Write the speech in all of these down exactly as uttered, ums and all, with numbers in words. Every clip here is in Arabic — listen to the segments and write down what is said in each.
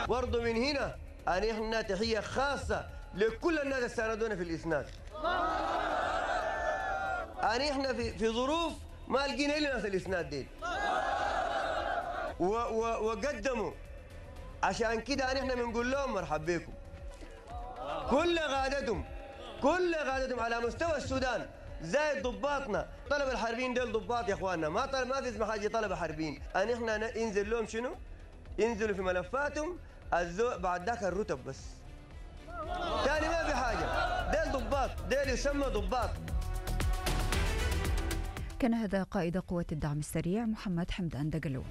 برضه من هنا أن احنا تحية خاصة لكل الناس اللي ساندونا في الإسناد. أن احنا في في ظروف ما لقينا إلا ناس الإسناد دي. و و وقدموا عشان كده أن احنا بنقول لهم مرحبا بكم. كل غادتهم كل غادتهم على مستوى السودان زائد ضباطنا. طلب الحربيين دول ضباط يا اخواننا، ما طلب ما في اسم حاجه طلب حربيين. ان احنا ينزل لهم شنو؟ ينزلوا في ملفاتهم الزو بعد ذاك الرتب بس. ثاني ما في حاجه، ديل ضباط، ديل يسمى ضباط. كان هذا قائد قوات الدعم السريع محمد حمدان دقلو.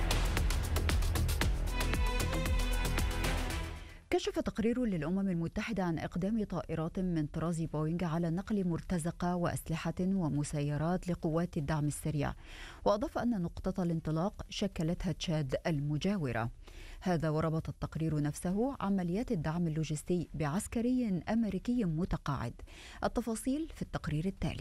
كشف تقرير للأمم المتحدة عن إقدام طائرات من طراز بوينغ على نقل مرتزقة وأسلحة ومسيرات لقوات الدعم السريع، وأضاف أن نقطة الانطلاق شكلتها تشاد المجاورة. هذا وربط التقرير نفسه عمليات الدعم اللوجستي بعسكري أمريكي متقاعد. التفاصيل في التقرير التالي.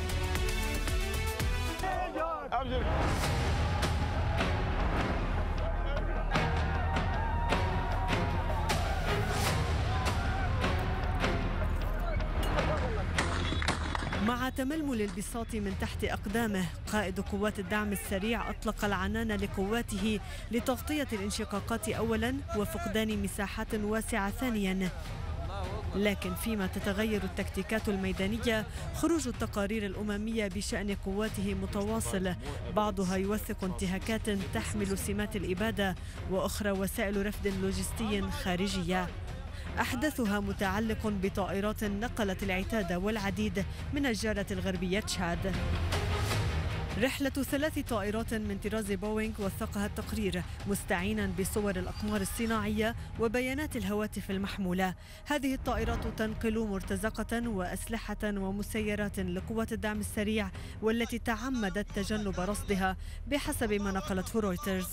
مع تململ البساط من تحت أقدامه، قائد قوات الدعم السريع أطلق العنان لقواته لتغطية الانشقاقات أولاً وفقدان مساحات واسعة ثانياً. لكن فيما تتغير التكتيكات الميدانية، خروج التقارير الأممية بشأن قواته متواصل، بعضها يوثق انتهاكات تحمل سمات الإبادة، وأخرى وسائل رفد لوجستي خارجية. أحدثها متعلق بطائرات نقلت العتاد والعديد من الجارة الغربية تشاد. رحلة ثلاث طائرات من طراز بوينغ وثقها التقرير مستعينا بصور الأقمار الصناعية وبيانات الهواتف المحمولة. هذه الطائرات تنقل مرتزقة وأسلحة ومسيرات لقوات الدعم السريع، والتي تعمدت تجنب رصدها بحسب ما نقلته رويترز.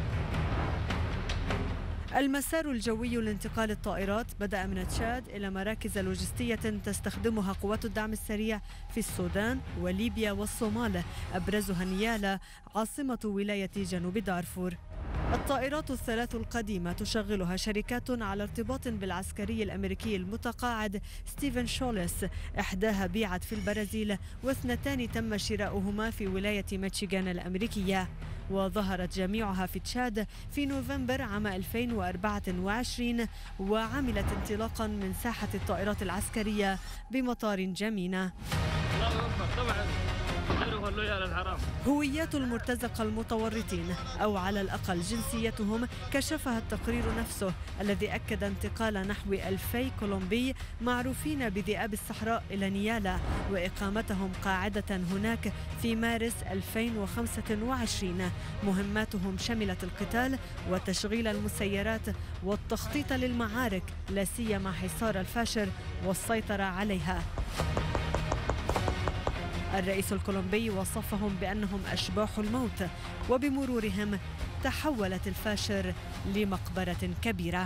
المسار الجوي لانتقال الطائرات بدأ من تشاد إلى مراكز لوجستية تستخدمها قوات الدعم السريع في السودان وليبيا والصومال، أبرزها نيالا عاصمة ولاية جنوب دارفور. الطائرات الثلاث القديمة تشغلها شركات على ارتباط بالعسكري الأمريكي المتقاعد ستيفن شوليس، إحداها بيعت في البرازيل واثنتان تم شراؤهما في ولاية ميشيغان الأمريكية. وظهرت جميعها في تشاد في نوفمبر عام ألفين وأربعة وعشرين، وعملت انطلاقا من ساحة الطائرات العسكرية بمطار جمينة. هويات المرتزقة المتورطين، أو على الأقل جنسيتهم، كشفها التقرير نفسه، الذي أكد انتقال نحو ألفي كولومبي معروفين بذئاب الصحراء إلى نيالا، وإقامتهم قاعدة هناك في مارس ألفين وخمسة وعشرين. مهماتهم شملت القتال وتشغيل المسيرات والتخطيط للمعارك، لا سيما حصار الفاشر والسيطرة عليها. الرئيس الكولومبي وصفهم بأنهم أشباح الموت، وبمرورهم تحولت الفاشر لمقبرة كبيرة.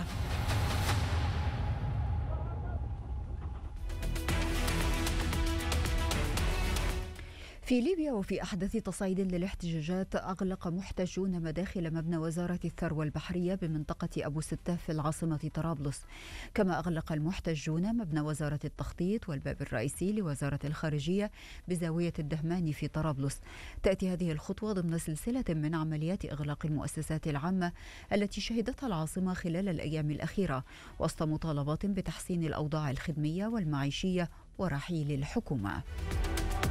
في ليبيا وفي أحدث تصعيد للاحتجاجات، أغلق محتجون مداخل مبنى وزارة الثروة البحرية بمنطقة أبو ستة في العاصمة طرابلس. كما أغلق المحتجون مبنى وزارة التخطيط والباب الرئيسي لوزارة الخارجية بزاوية الدهمان في طرابلس. تأتي هذه الخطوة ضمن سلسلة من عمليات إغلاق المؤسسات العامة التي شهدتها العاصمة خلال الأيام الأخيرة، وسط مطالبات بتحسين الأوضاع الخدمية والمعيشية ورحيل الحكومة.